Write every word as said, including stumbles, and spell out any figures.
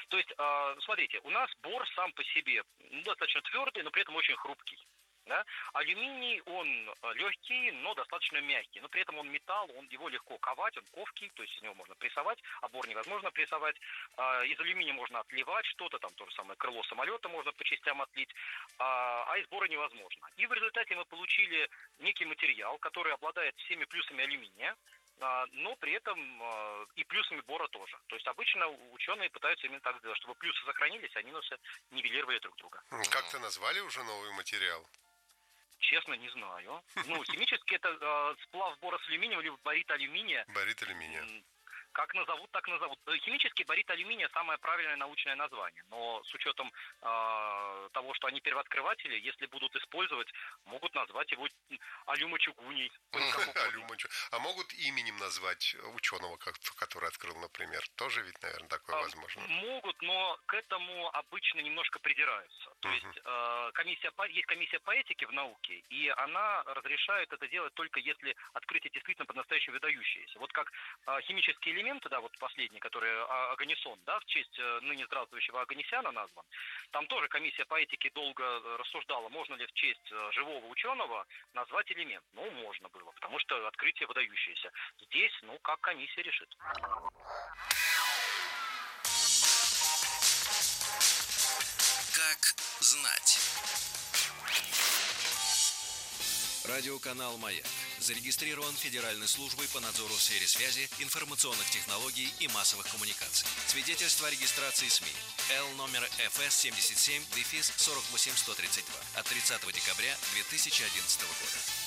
То есть, смотрите, у нас бор сам по себе ну, достаточно твердый, но при этом очень хрупкий. Да? Алюминий, он легкий, но достаточно мягкий. Но при этом он металл, он, его легко ковать, он ковкий, то есть из него можно прессовать, а бор невозможно прессовать. Из алюминия можно отливать что-то, там то же самое крыло самолета можно по частям отлить, а из бора невозможно. И в результате мы получили некий материал, который обладает всеми плюсами алюминия, но при этом и плюсами бора тоже. То есть обычно ученые пытаются именно так сделать, чтобы плюсы сохранились, а минусы нивелировали друг друга. Как-то назвали уже новый материал? Честно, не знаю. Ну, химически это э, сплав бора с алюминием, либо борит алюминия. Борит алюминия. Как назовут, так назовут. Химически борит алюминия самое правильное научное название. Но с учетом э, того, что они первооткрыватели, если будут использовать, могут назвать его алюмочугуний. А могут именем назвать ученого, который открыл, например? Тоже ведь, наверное, такое возможно. Могут, но к этому обычно немножко придираются. То есть э, комиссия, есть комиссия по этике в науке, и она разрешает это делать только если открытие действительно по-настоящему выдающееся. Вот как э, химические элементы, да, вот последний, который Оганесон, да, в честь ныне здравствующего Оганесяна назван, там тоже комиссия по этике долго рассуждала, можно ли в честь живого ученого назвать элемент. Ну, можно было, потому что открытие выдающееся. Здесь, ну, как комиссия решит. Как знать. Радиоканал «Маяк» зарегистрирован Федеральной службой по надзору в сфере связи, информационных технологий и массовых коммуникаций. Свидетельство о регистрации СМИ Л номер эф эс семьдесят семь сорок восемь сто тридцать два от тридцатого декабря две тысячи одиннадцатого года.